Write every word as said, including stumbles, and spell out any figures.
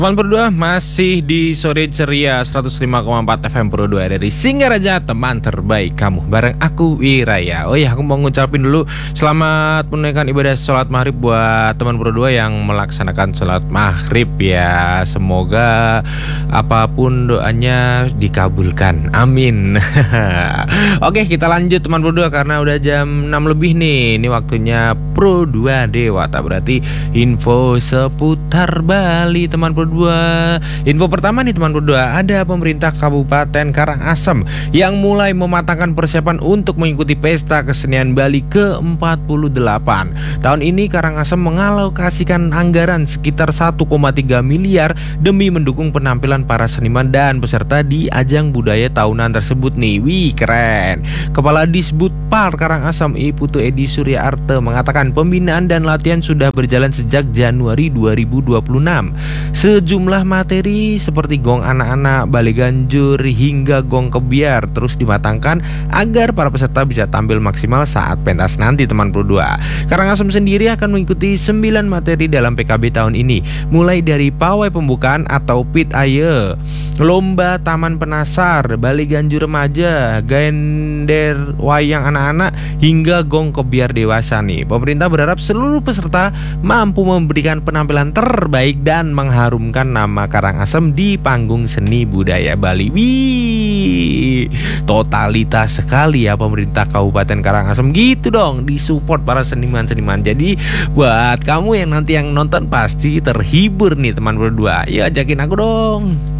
Teman berdua masih di sore ceria seratus lima koma empat F M berdua dari Singaraja, teman terbaik kamu bareng aku Wiraya. Oh ya, aku mau ngucapin dulu selamat menunaikan ibadah sholat maghrib buat teman berdua yang melaksanakan sholat maghrib ya. Semoga apapun doanya dikabulkan, amin. Oke, kita lanjut teman berdua karena udah jam enam lebih nih. Ini waktunya Pro dua Dewata, berarti info seputar Bali teman berdua. Dua. Info pertama nih teman berdua, ada pemerintah Kabupaten Karangasem yang mulai mematangkan persiapan untuk mengikuti Pesta Kesenian Bali ke empat puluh delapan. Tahun ini Karangasem mengalokasikan anggaran sekitar satu koma tiga miliar demi mendukung penampilan para seniman dan peserta di ajang budaya tahunan tersebut nih. Wih, keren. Kepala Disbudpar Karangasem I Putu Edi Surya Arte mengatakan pembinaan dan latihan sudah berjalan sejak Januari dua ribu dua puluh enam. Sejumlah materi seperti gong anak-anak, Bali Ganjur hingga gong kebiar terus dimatangkan agar para peserta bisa tampil maksimal saat pentas nanti teman berdua. Karangasem sendiri akan mengikuti sembilan materi dalam P K B tahun ini, mulai dari pawai pembukaan atau Pit Aye, lomba taman penasar, Bali Ganjur remaja, gender wayang anak-anak hingga gong kebiar dewasa nih. Pemerintah berharap seluruh peserta mampu memberikan penampilan terbaik dan mengharumkan nama Karangasem di panggung seni budaya Bali. Wih, totalitas sekali ya pemerintah Kabupaten Karangasem. Gitu dong, disupport para seniman-seniman. Jadi buat kamu yang nanti yang nonton pasti terhibur nih teman berdua. Ya, ajakin aku dong.